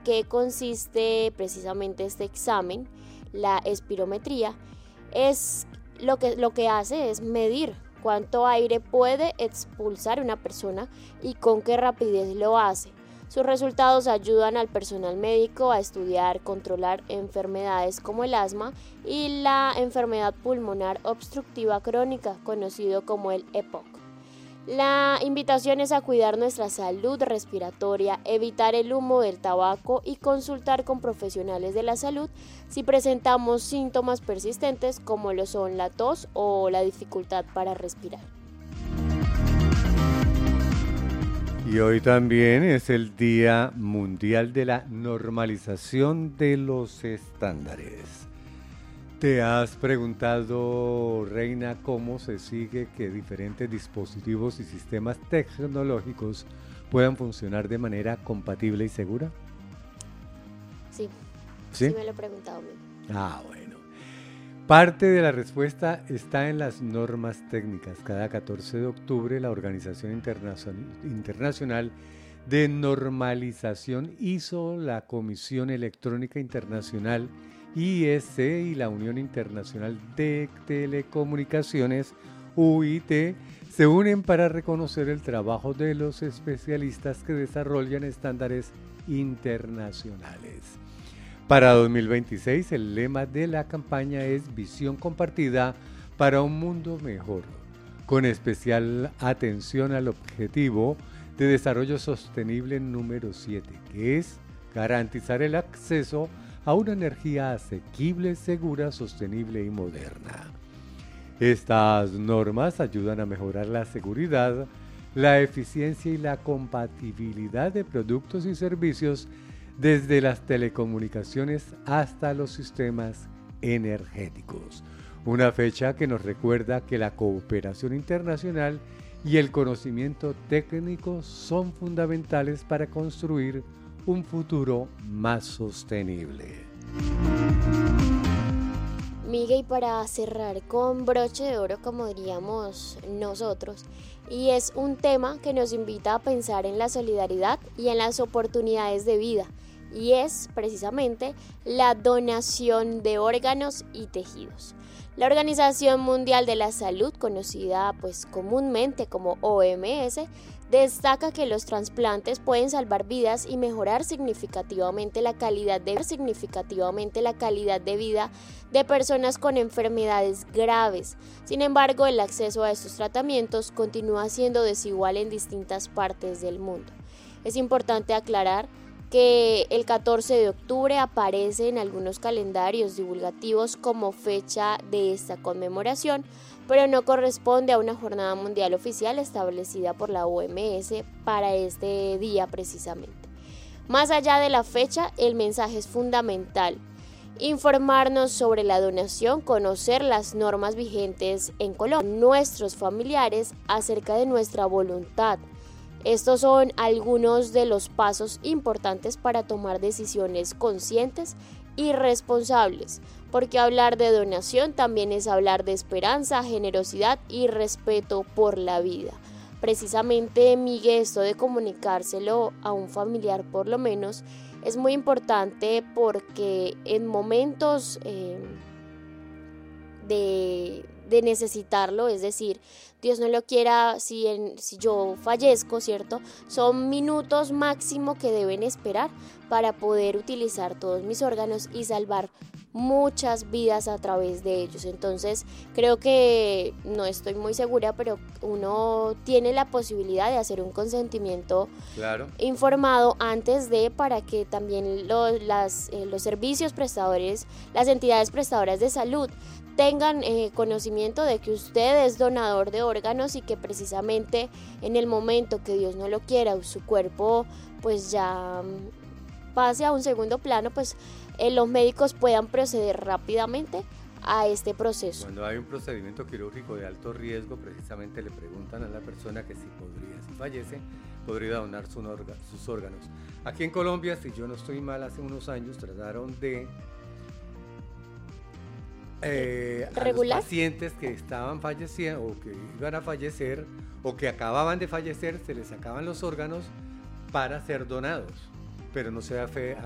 qué consiste precisamente este examen, la espirometría, es lo que hace es medir cuánto aire puede expulsar una persona y con qué rapidez lo hace. Sus resultados ayudan al personal médico a estudiar, controlar enfermedades como el asma y la enfermedad pulmonar obstructiva crónica, conocido como el EPOC. La invitación es a cuidar nuestra salud respiratoria, evitar el humo del tabaco y consultar con profesionales de la salud si presentamos síntomas persistentes como lo son la tos o la dificultad para respirar. Y hoy también es el Día Mundial de la Normalización de los Estándares. ¿Te has preguntado, Reina, cómo se sigue que diferentes dispositivos y sistemas tecnológicos puedan funcionar de manera compatible y segura? Sí, ¿Sí? me lo he preguntado. Bueno. Parte de la respuesta está en las normas técnicas. Cada 14 de octubre la Organización Internacional de Normalización hizo la Comisión Electrónica Internacional IEC y la Unión Internacional de Telecomunicaciones, UIT, se unen para reconocer el trabajo de los especialistas que desarrollan estándares internacionales. Para 2026, el lema de la campaña es Visión Compartida para un Mundo Mejor, con especial atención al objetivo de desarrollo sostenible número 7, que es garantizar el acceso a una energía asequible, segura, sostenible y moderna. Estas normas ayudan a mejorar la seguridad, la eficiencia y la compatibilidad de productos y servicios desde las telecomunicaciones hasta los sistemas energéticos. Una fecha que nos recuerda que la cooperación internacional y el conocimiento técnico son fundamentales para construir un futuro más sostenible. Miguel, y para cerrar con broche de oro, como diríamos nosotros, y es un tema que nos invita a pensar en la solidaridad y en las oportunidades de vida, y es precisamente la donación de órganos y tejidos. La Organización Mundial de la Salud, conocida pues comúnmente como OMS, destaca que los trasplantes pueden salvar vidas y mejorar significativamente la calidad de vida de personas con enfermedades graves. Sin embargo, el acceso a estos tratamientos continúa siendo desigual en distintas partes del mundo. Es importante aclarar que el 14 de octubre aparece en algunos calendarios divulgativos como fecha de esta conmemoración, pero no corresponde a una jornada mundial oficial establecida por la OMS para este día precisamente. Más allá de la fecha, el mensaje es fundamental: informarnos sobre la donación, conocer las normas vigentes en Colombia, nuestros familiares acerca de nuestra voluntad. Estos son algunos de los pasos importantes para tomar decisiones conscientes y responsables, porque hablar de donación también es hablar de esperanza, generosidad y respeto por la vida. Precisamente, Miguel, esto de comunicárselo a un familiar por lo menos es muy importante, porque en momentos de necesitarlo, es decir, Dios no lo quiera, si yo fallezco, ¿cierto? Son minutos máximo que deben esperar para poder utilizar todos mis órganos y salvar muchas vidas a través de ellos. Entonces, creo que, no estoy muy segura, pero uno tiene la posibilidad de hacer un consentimiento informado antes de, para que también los servicios prestadores, las entidades prestadoras de salud tengan conocimiento de que usted es donador de órganos y que precisamente en el momento que Dios no lo quiera, su cuerpo pues ya pase a un segundo plano, pues los médicos puedan proceder rápidamente a este proceso. Cuando hay un procedimiento quirúrgico de alto riesgo, precisamente le preguntan a la persona que si fallece, podría donar sus órganos. Aquí en Colombia, si yo no estoy mal, hace unos años trataron de a los pacientes que estaban falleciendo o que iban a fallecer o que acababan de fallecer, se les sacaban los órganos para ser donados, pero no se